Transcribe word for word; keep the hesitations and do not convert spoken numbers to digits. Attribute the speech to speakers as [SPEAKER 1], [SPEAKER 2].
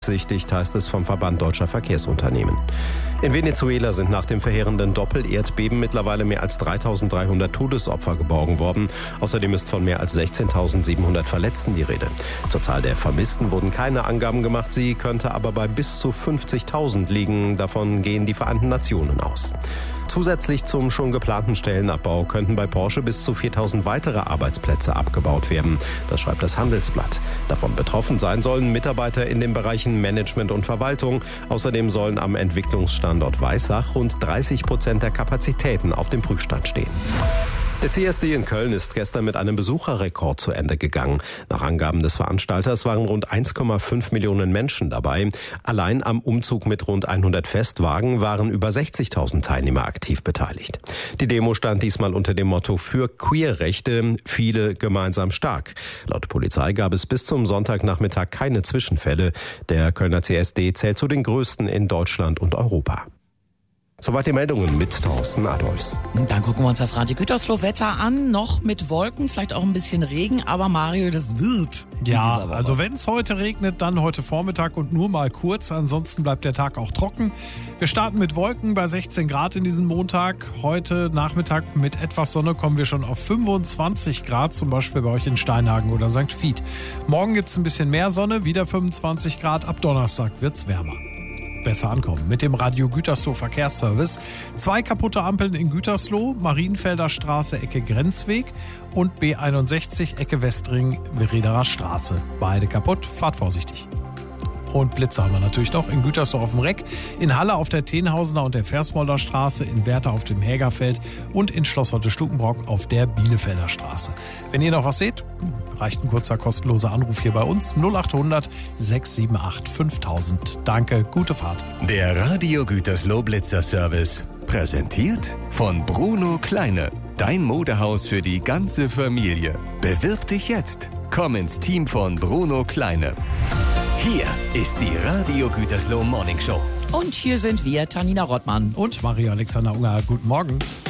[SPEAKER 1] berücksichtigt, heißt es vom Verband Deutscher Verkehrsunternehmen. In Venezuela sind nach dem verheerenden Doppelerdbeben mittlerweile mehr als dreitausenddreihundert Todesopfer geborgen worden. Außerdem ist von mehr als sechzehntausendsiebenhundert Verletzten die Rede. Zur Zahl der Vermissten wurden keine Angaben gemacht, sie könnte aber bei bis zu fünfzigtausend liegen. Davon gehen die Vereinten Nationen aus. Zusätzlich zum schon geplanten Stellenabbau könnten bei Porsche bis zu viertausend weitere Arbeitsplätze abgebaut werden. Das schreibt das Handelsblatt. Davon betroffen sein sollen Mitarbeiter in den Bereichen Management und Verwaltung. Außerdem sollen am Entwicklungsstandort Weissach rund dreißig Prozent der Kapazitäten auf dem Prüfstand stehen. Der C S D in Köln ist gestern mit einem Besucherrekord zu Ende gegangen. Nach Angaben des Veranstalters waren rund eins Komma fünf Millionen Menschen dabei. Allein am Umzug mit rund hundert Festwagen waren über sechzigtausend Teilnehmer aktiv beteiligt. Die Demo stand diesmal unter dem Motto für Queerrechte, viele gemeinsam stark. Laut Polizei gab es bis zum Sonntagnachmittag keine Zwischenfälle. Der Kölner C S D zählt zu den größten in Deutschland und Europa. Soweit die Meldungen mit Thorsten Adolfs.
[SPEAKER 2] Dann gucken wir uns das Radio Gütersloh Wetter an. Noch mit Wolken, vielleicht auch ein bisschen Regen, aber Mario, das wird.
[SPEAKER 3] Ja, also wenn es heute regnet, dann heute Vormittag und nur mal kurz. Ansonsten bleibt der Tag auch trocken. Wir starten mit Wolken bei sechzehn Grad in diesem Montag. Heute Nachmittag mit etwas Sonne kommen wir schon auf fünfundzwanzig Grad, zum Beispiel bei euch in Steinhagen oder Sankt Vith. Morgen gibt es ein bisschen mehr Sonne, wieder fünfundzwanzig Grad. Ab Donnerstag wird es wärmer. Besser ankommen mit dem Radio Gütersloh Verkehrsservice. Zwei kaputte Ampeln in Gütersloh, Marienfelder Straße, Ecke Grenzweg und B einundsechzig, Ecke Westring, Verederer Straße. Beide kaputt, fahrt vorsichtig. Und Blitze haben wir natürlich noch in Gütersloh auf dem Reck, in Halle auf der Tenhausener und der Versmolder Straße, in Werther auf dem Hägerfeld und in Schloss Hotte-Stukenbrock auf der Bielefelder Straße. Wenn ihr noch was seht, reicht ein kurzer kostenloser Anruf hier bei uns null acht hundert sechs sieben acht fünftausend. Danke, gute Fahrt.
[SPEAKER 4] Der Radio Gütersloh Blitzer Service, präsentiert von Bruno Kleine. Dein Modehaus für die ganze Familie. Bewirb dich jetzt. Komm ins Team von Bruno Kleine. Hier ist die Radio Gütersloh Morning Show.
[SPEAKER 2] Und hier sind wir, Tanina Rottmann
[SPEAKER 3] und Mario Alexander Unger. Guten Morgen.